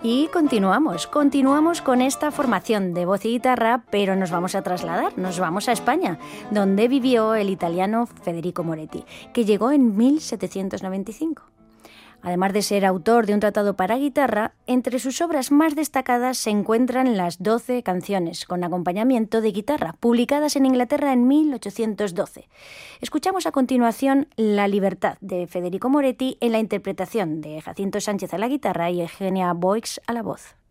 Y continuamos con esta formación de voz y guitarra, pero nos vamos a trasladar, nos vamos a España, donde vivió el italiano Federico Moretti, que llegó en 1795. Además de ser autor de un tratado para guitarra, entre sus obras más destacadas se encuentran las 12 canciones con acompañamiento de guitarra, publicadas en Inglaterra en 1812. Escuchamos a continuación La libertad de Federico Moretti en la interpretación de Jacinto Sánchez a la guitarra y Eugenia Boix a la voz.